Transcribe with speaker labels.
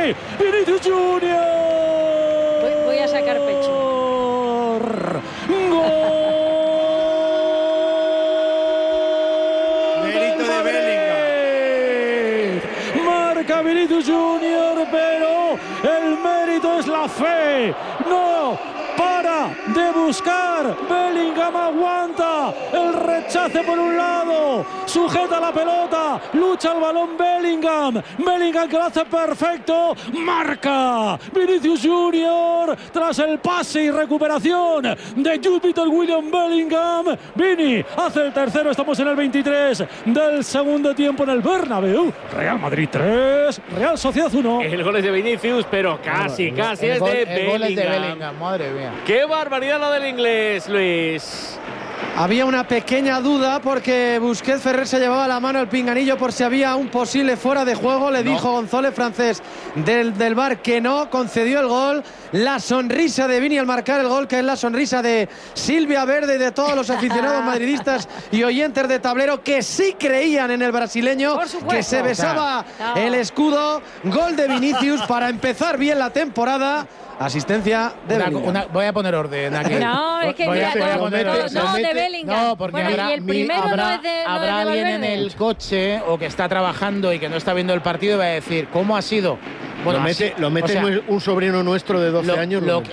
Speaker 1: Vini, Vinicius Junior.
Speaker 2: Voy a sacar pecho.
Speaker 1: Gol.
Speaker 3: Mérito de Bellingham.
Speaker 1: Marca Vinicius Junior, pero el mérito es la fe. No para de buscar. Bellingham aguanta el rechace por un lado, sujeta la pelota, lucha el balón Bellingham que lo hace perfecto, marca Vinicius Junior tras el pase y recuperación de Jude William Bellingham. Vini hace el tercero, estamos en el 23 del segundo tiempo en el Bernabéu. Real Madrid 3, Real Sociedad 1.
Speaker 4: El gol es de Vinicius, pero casi es de Bellingham.
Speaker 3: gol es de Bellingham, madre mía.
Speaker 4: ¡Qué barbaridad lo del inglés, Luis!
Speaker 5: Había una pequeña duda porque Busquets Ferrer se llevaba la mano al pinganillo por si había un posible fuera de juego. Le dijo González francés del VAR que no, concedió el gol. La sonrisa de Vini al marcar el gol, que es la sonrisa de Silvia Verde y de todos los aficionados madridistas y oyentes de tablero que sí creían en el brasileño, que se besaba el escudo. Gol de Vinicius para empezar bien la temporada. Asistencia de Bellingham.
Speaker 3: Voy a poner orden aquí.
Speaker 2: No, es que de Bellingham.
Speaker 3: No, porque
Speaker 2: bueno,
Speaker 3: habrá,
Speaker 2: y el primero
Speaker 3: habrá,
Speaker 2: no es de
Speaker 3: habrá alguien en el coche o que está trabajando y que no está viendo el partido y va a decir, ¿cómo ha sido?
Speaker 6: Bueno, lo mete un sobrino nuestro de 12 años.